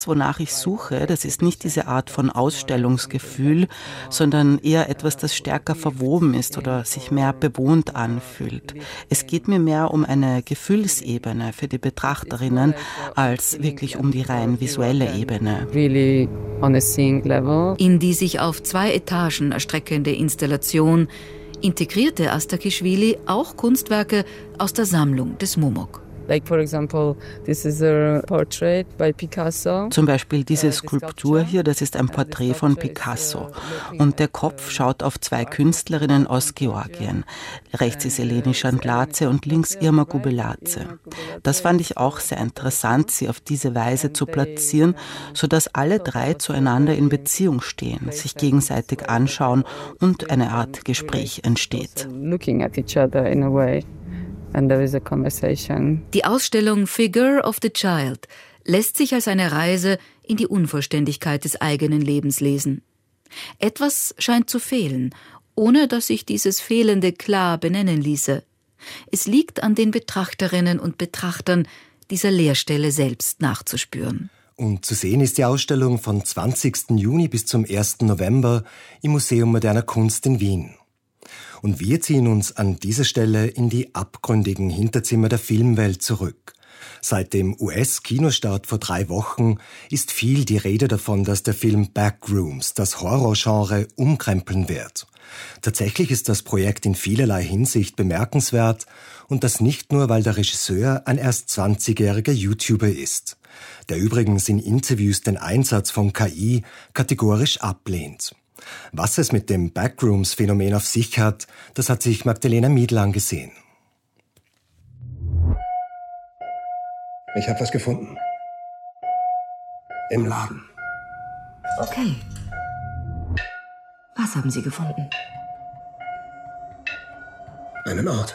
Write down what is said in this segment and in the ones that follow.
Wonach ich suche, das ist nicht diese Art von Ausstellungsgefühl, sondern eher etwas, das stärker verwoben ist oder sich mehr bewohnt anfühlt. Es geht mir mehr um eine Gefühlsebene für die Betrachterinnen als wirklich um die rein visuelle Ebene. In die sich auf 2 Etagen erstreckende Installation integrierte Astaghishvili auch Kunstwerke aus der Sammlung des Momok. Like for example, this is a portrait by Picasso. Zum Beispiel diese Skulptur hier, das ist ein Porträt von Picasso. Und der Kopf schaut auf 2 Künstlerinnen aus Georgien. Rechts ist Eleni Chandladze und links Irma Gubeladze. Das fand ich auch sehr interessant, sie auf diese Weise zu platzieren, sodass alle 3 zueinander in Beziehung stehen, sich gegenseitig anschauen und eine Art Gespräch entsteht. Looking at each other in a way. And there is a conversation. Die Ausstellung Figure of the Child lässt sich als eine Reise in die Unvollständigkeit des eigenen Lebens lesen. Etwas scheint zu fehlen, ohne dass sich dieses Fehlende klar benennen ließe. Es liegt an den Betrachterinnen und Betrachtern, dieser Leerstelle selbst nachzuspüren. Und zu sehen ist die Ausstellung von 20. Juni bis zum 1. November im Museum Moderner Kunst in Wien. Und wir ziehen uns an dieser Stelle in die abgründigen Hinterzimmer der Filmwelt zurück. Seit dem US-Kinostart vor 3 Wochen ist viel die Rede davon, dass der Film Backrooms das Horrorgenre umkrempeln wird. Tatsächlich ist das Projekt in vielerlei Hinsicht bemerkenswert und das nicht nur, weil der Regisseur ein erst 20-jähriger YouTuber ist, der übrigens in Interviews den Einsatz von KI kategorisch ablehnt. Was es mit dem Backrooms-Phänomen auf sich hat, das hat sich Magdalena Miedl angesehen. Ich habe was gefunden. Im Laden. Okay. Was haben Sie gefunden? Einen Ort.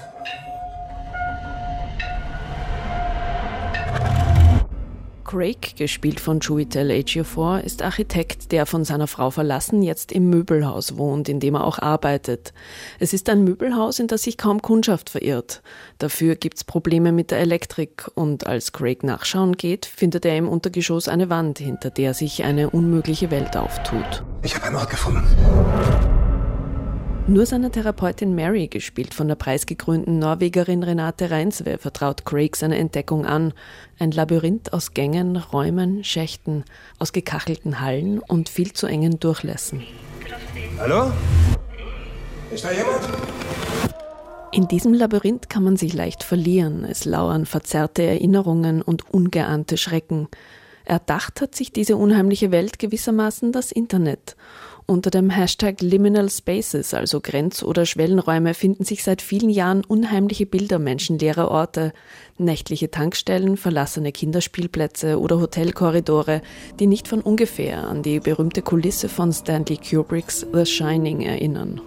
Craig, gespielt von Chiwetel Ejiofor, ist Architekt, der von seiner Frau verlassen jetzt im Möbelhaus wohnt, in dem er auch arbeitet. Es ist ein Möbelhaus, in das sich kaum Kundschaft verirrt. Dafür gibt's Probleme mit der Elektrik und als Craig nachschauen geht, findet er im Untergeschoss eine Wand, hinter der sich eine unmögliche Welt auftut. Ich habe einen Ort gefunden. Nur seiner Therapeutin Mary, gespielt von der preisgekrönten Norwegerin Renate Reinsve, vertraut Craig seine Entdeckung an. Ein Labyrinth aus Gängen, Räumen, Schächten, aus gekachelten Hallen und viel zu engen Durchlässen. Hallo? Ist da jemand? In diesem Labyrinth kann man sich leicht verlieren. Es lauern verzerrte Erinnerungen und ungeahnte Schrecken. Erdacht hat sich diese unheimliche Welt gewissermaßen das Internet. Unter dem Hashtag Liminal Spaces, also Grenz- oder Schwellenräume, finden sich seit vielen Jahren unheimliche Bilder menschenleerer Orte, nächtliche Tankstellen, verlassene Kinderspielplätze oder Hotelkorridore, die nicht von ungefähr an die berühmte Kulisse von Stanley Kubricks The Shining erinnern.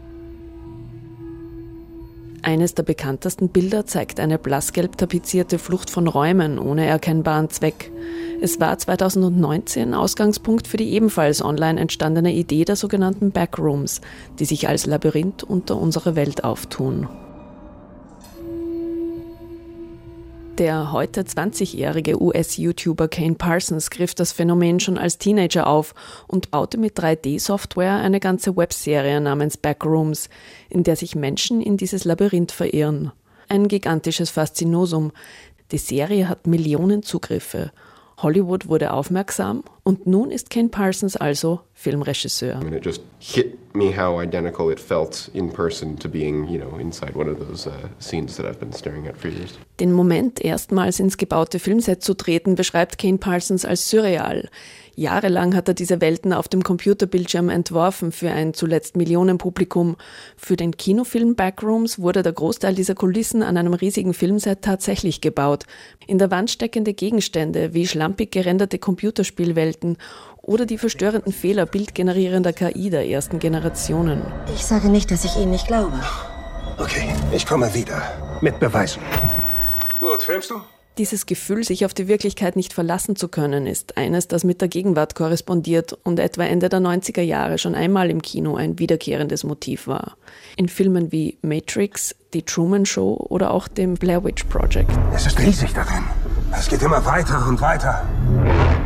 Eines der bekanntesten Bilder zeigt eine blassgelb tapezierte Flucht von Räumen ohne erkennbaren Zweck. Es war 2019 Ausgangspunkt für die ebenfalls online entstandene Idee der sogenannten Backrooms, die sich als Labyrinth unter unserer Welt auftun. Der heute 20-jährige US-YouTuber Kane Parsons griff das Phänomen schon als Teenager auf und baute mit 3D-Software eine ganze Webserie namens Backrooms, in der sich Menschen in dieses Labyrinth verirren. Ein gigantisches Faszinosum. Die Serie hat Millionen Zugriffe. Hollywood wurde aufmerksam und nun ist Kane Parsons also Filmregisseur. I mean, it just hit me how identical it felt in person to being, inside one of those scenes that I've been staring at for years. Den Moment, erstmals ins gebaute Filmset zu treten, beschreibt Kane Parsons als surreal. Jahrelang hat er diese Welten auf dem Computerbildschirm entworfen für ein zuletzt Millionenpublikum. Für den Kinofilm Backrooms wurde der Großteil dieser Kulissen an einem riesigen Filmset tatsächlich gebaut. In der Wand steckende Gegenstände wie schlampig gerenderte Computerspielwelten oder die verstörenden Fehler bildgenerierender KI der ersten Generationen. Ich sage nicht, dass ich Ihnen nicht glaube. Okay, ich komme wieder. Mit Beweisen. Gut, filmst du? Dieses Gefühl, sich auf die Wirklichkeit nicht verlassen zu können, ist eines, das mit der Gegenwart korrespondiert und etwa Ende der 90er Jahre schon einmal im Kino ein wiederkehrendes Motiv war. In Filmen wie Matrix, Die Truman Show oder auch dem Blair Witch Project. Es ist riesig da drin. Es geht immer weiter und weiter.